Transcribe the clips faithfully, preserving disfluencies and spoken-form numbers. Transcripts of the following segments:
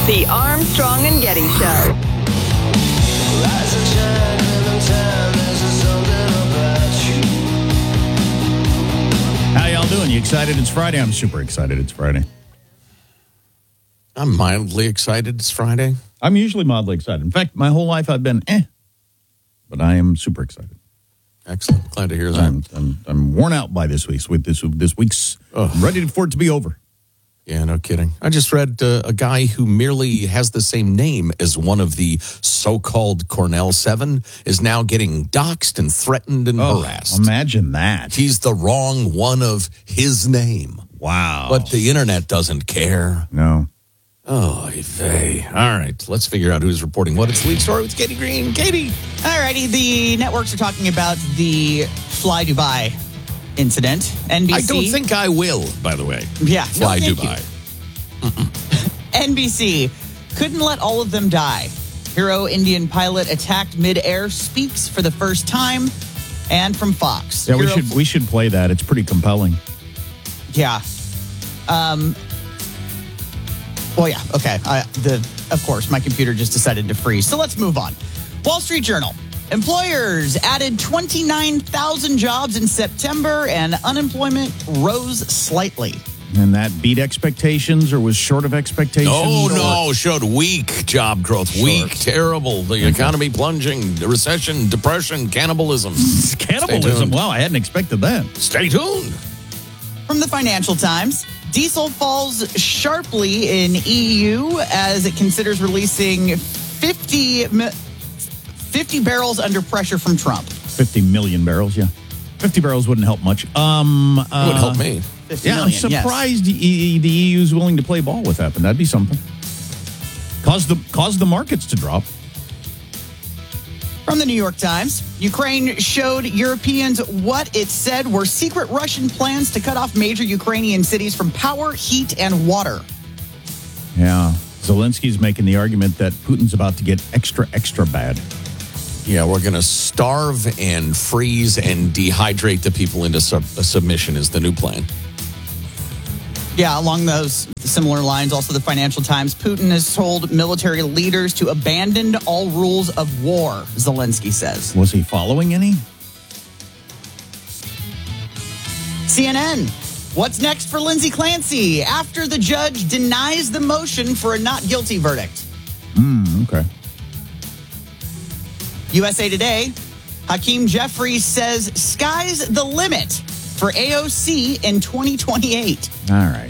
The Armstrong and Getty Show. How y'all doing? You excited it's Friday? I'm super excited it's Friday. I'm mildly excited it's Friday. I'm usually mildly excited. In fact, my whole life I've been eh. But I am super excited. Excellent. Glad to hear that. I'm, I'm, I'm worn out by this week's. With this, this week's Ugh. I'm ready for it to be over. Yeah, no kidding. I just read uh, a guy who merely has the same name as one of the so-called Cornell Seven is now getting doxxed and threatened and Oh, harassed. imagine that. He's the wrong one of his name. Wow. But the internet doesn't care. No. Oh, vey. All right, let's figure out who's reporting what. It's the lead story with Katie Green. Katie. All righty, the networks are talking about the Fly Dubai incident. N B C. I don't think I will, by the way. Yeah. Fly no, Dubai. N B C couldn't let all of them die. Hero Indian pilot attacked mid-air speaks for the first time, and from Fox. Yeah, we Hero should we should play that. It's pretty compelling. Yeah. Um. Well, yeah. Okay. I, the of course, my computer just decided to freeze. So let's move on. Wall Street Journal. Employers added twenty-nine thousand jobs in September, and unemployment rose slightly. And that beat expectations or was short of expectations? Oh, or- no, showed weak job growth. Short. Weak, terrible. The economy plunging, the recession, depression, cannibalism. Cannibalism? Wow, I hadn't expected that. Stay tuned. From the Financial Times, diesel falls sharply in E U as it considers releasing fifty, fifty barrels under pressure from Trump. fifty million barrels, yeah. fifty barrels wouldn't help much. Um, uh, It would help me. Yeah, I'm million, yes. surprised the E- the E U is willing to play ball with that, but that'd be something. Cause the cause the markets to drop. From the New York Times, Ukraine showed Europeans what it said were secret Russian plans to cut off major Ukrainian cities from power, heat, and water. Yeah, Zelensky's making the argument that Putin's about to get extra, extra bad. Yeah, we're going to starve and freeze and dehydrate the people into sub- submission is the new plan. Yeah, along those similar lines, also the Financial Times, Putin has told military leaders to abandon all rules of war, Zelensky says. Was he following any? C N N, what's next for Lindsay Clancy after the judge denies the motion for a not guilty verdict? Hmm, okay. U S A Today, Hakeem Jeffries says sky's the limit for A O C in twenty twenty-eight. All right.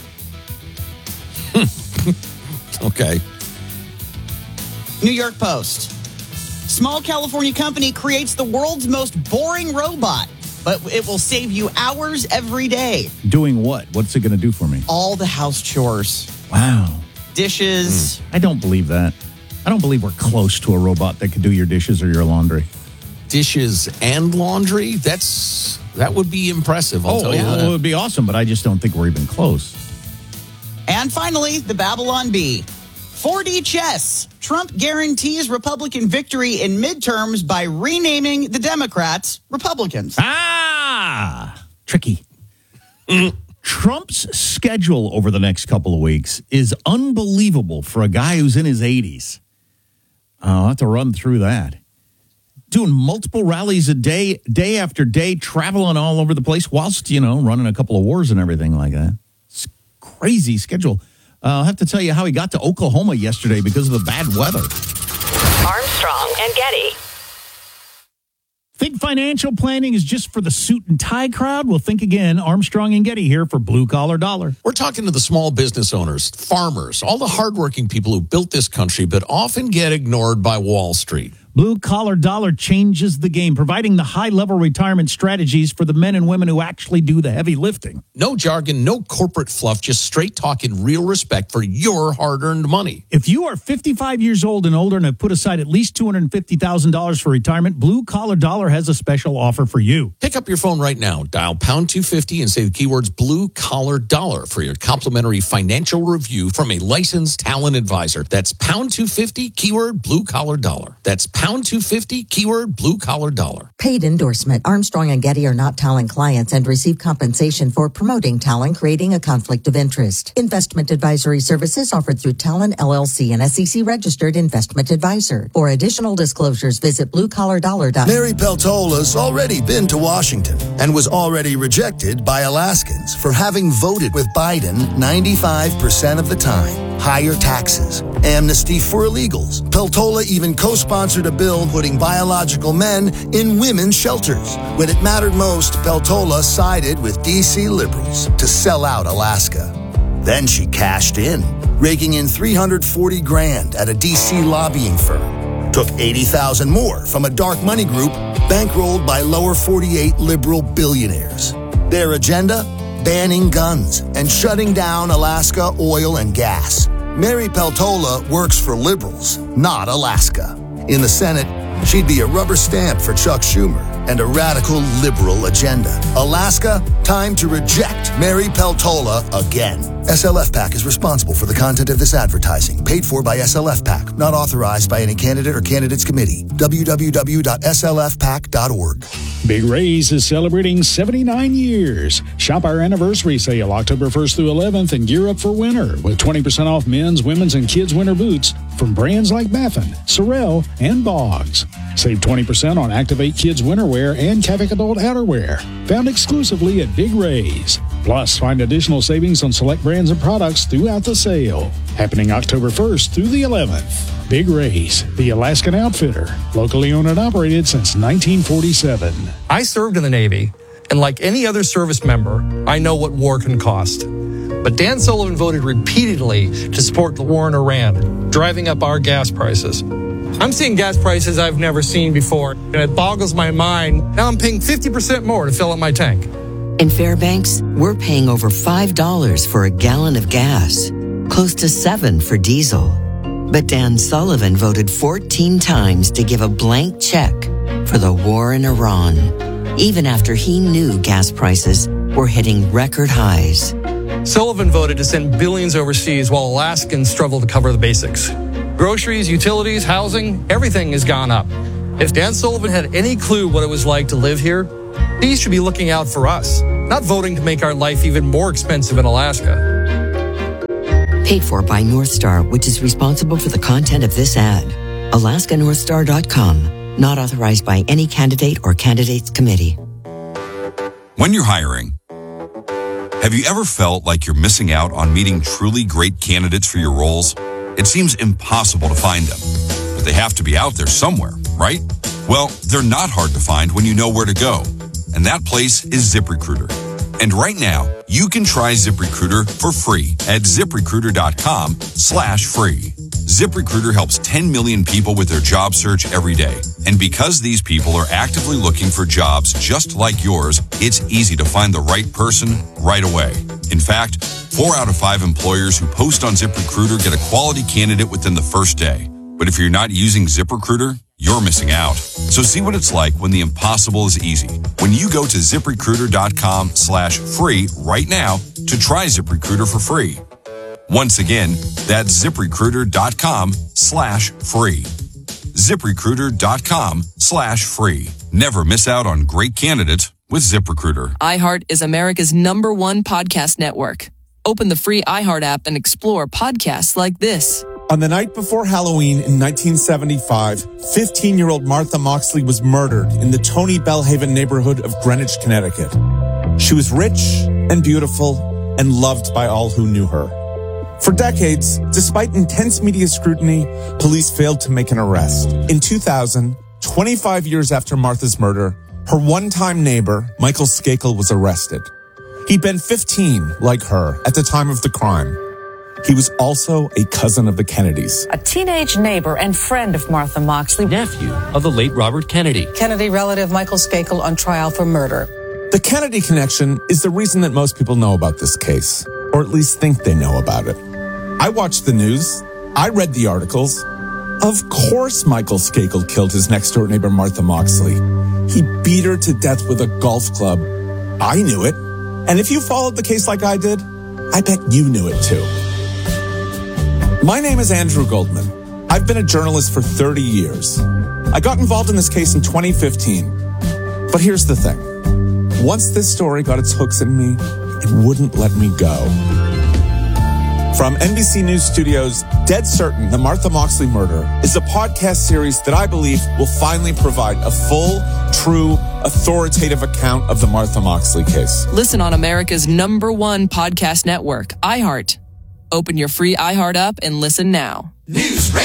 Okay. New York Post, small California company creates the world's most boring robot, but it will save you hours every day. Doing what? What's it going to do for me? All the house chores, Wow. dishes. I don't believe that. I don't believe we're close to a robot that could do your dishes or your laundry. Dishes and laundry? That's That would be impressive, I'll oh, tell you well, that. it would be awesome, but I just don't think we're even close. And finally, the Babylon Bee. four D chess. Trump guarantees Republican victory in midterms by renaming the Democrats Republicans. Ah, tricky. Trump's schedule over the next couple of weeks is unbelievable for a guy who's in his eighties. I'll have to run through that. Doing multiple rallies a day, day after day, traveling all over the place whilst, you know, running a couple of wars and everything like that. It's crazy schedule. Uh, I'll have to tell you how he got to Oklahoma yesterday because of the bad weather. Armstrong and Getty. Think financial planning is just for the suit and tie crowd? Well, think again. Armstrong and Getty here for Blue Collar Dollar. We're talking to the small business owners, farmers, all the hardworking people who built this country but often get ignored by Wall Street. Blue Collar Dollar changes the game, providing the high-level retirement strategies for the men and women who actually do the heavy lifting. No jargon, no corporate fluff, just straight talk and real respect for your hard-earned money. If you are fifty-five years old and older and have put aside at least two hundred fifty thousand dollars for retirement, Blue Collar Dollar has a special offer for you. Pick up your phone right now, dial pound two fifty and say the keywords Blue Collar Dollar for your complimentary financial review from a licensed talent advisor. That's pound two fifty, keyword Blue Collar Dollar. That's pound pound two fifty, keyword blue collar dollar. Paid endorsement. Armstrong and Getty are not Talon clients and receive compensation for promoting Talon, creating a conflict of interest. Investment advisory services offered through Talon L L C, an S E C registered investment advisor. For additional disclosures, visit blue collar dollar dot com. Mary Peltola's already been to Washington and was already rejected by Alaskans for having voted with Biden ninety-five percent of the time. Higher taxes, amnesty for illegals. Peltola even co-sponsored a bill putting biological men in women's shelters. When it mattered most, Peltola sided with D C liberals to sell out Alaska. Then she cashed in, raking in three hundred forty grand at a D C lobbying firm. Took eighty thousand more from a dark money group bankrolled by lower forty-eight liberal billionaires. Their agenda? Banning guns and shutting down Alaska oil and gas. Mary Peltola works for liberals, not Alaska. In the Senate, she'd be a rubber stamp for Chuck Schumer and a radical liberal agenda. Alaska, time to reject Mary Peltola again. S L F PAC is responsible for the content of this advertising, paid for by S L F PAC, not authorized by any candidate or candidates committee. w w w dot s l f pac dot org. Big Ray's is celebrating seventy-nine years. Shop our anniversary sale October first through eleventh and gear up for winter with twenty percent off men's, women's, and kids' winter boots from brands like Baffin, Sorel, and Boggs. Save twenty percent on Activate Kids winter wear and Kavik adult outerwear. Found exclusively at Big Ray's. Plus, find additional savings on select brands and products throughout the sale. Happening October first through the eleventh. Big Ray's, the Alaskan Outfitter. Locally owned and operated since nineteen forty-seven. I served in the Navy, and like any other service member, I know what war can cost. But Dan Sullivan voted repeatedly to support the war in Iran, driving up our gas prices. I'm seeing gas prices I've never seen before, and it boggles my mind. Now I'm paying fifty percent more to fill up my tank. In Fairbanks, we're paying over five dollars for a gallon of gas, close to seven dollars for diesel. But Dan Sullivan voted fourteen times to give a blank check for the war in Iran, even after he knew gas prices were hitting record highs. Sullivan voted to send billions overseas while Alaskans struggle to cover the basics. Groceries, utilities, housing, everything has gone up. If Dan Sullivan had any clue what it was like to live here, he should be looking out for us, not voting to make our life even more expensive in Alaska. Paid for by North Star, which is responsible for the content of this ad. Alaska North Star dot com, not authorized by any candidate or candidates committee. When you're hiring, have you ever felt like you're missing out on meeting truly great candidates for your roles? It seems impossible to find them, but they have to be out there somewhere, right? Well, they're not hard to find when you know where to go, and that place is ZipRecruiter. And right now, you can try ZipRecruiter for free at ZipRecruiter.com slash free. ZipRecruiter helps ten million people with their job search every day. And because these people are actively looking for jobs just like yours, it's easy to find the right person right away. In fact, four out of five employers who post on ZipRecruiter get a quality candidate within the first day. But if you're not using ZipRecruiter, you're missing out. So see what it's like when the impossible is easy. When you go to ZipRecruiter.com slash free right now to try ZipRecruiter for free. Once again, that's ZipRecruiter.com slash free. ZipRecruiter.com slash free. Never miss out on great candidates with ZipRecruiter. iHeart is America's number one podcast network. Open the free iHeart app and explore podcasts like this. On the night before Halloween in nineteen seventy-five, fifteen-year-old Martha Moxley was murdered in the Tony Bellhaven neighborhood of Greenwich, Connecticut. She was rich and beautiful and loved by all who knew her. For decades, despite intense media scrutiny, police failed to make an arrest. In two thousand, twenty-five years after Martha's murder, her one-time neighbor, Michael Skakel, was arrested. He'd been fifteen, like her, at the time of the crime. He was also a cousin of the Kennedys. A teenage neighbor and friend of Martha Moxley. Nephew of the late Robert Kennedy. Kennedy relative Michael Skakel on trial for murder. The Kennedy connection is the reason that most people know about this case, or at least think they know about it. I watched the news. I read the articles. Of course Michael Skakel killed his next-door neighbor Martha Moxley. He beat her to death with a golf club. I knew it. And if you followed the case like I did, I bet you knew it too. My name is Andrew Goldman. I I've been a journalist for thirty years. I got involved in this case in twenty fifteen. But here's the thing. Once this story got its hooks in me, it wouldn't let me go. From N B C News Studios, Dead Certain, the Martha Moxley Murder is a podcast series that I believe will finally provide a full, true, authoritative account of the Martha Moxley case. Listen on America's number one podcast network, iHeart. Open your free iHeart app and listen now. News Radio.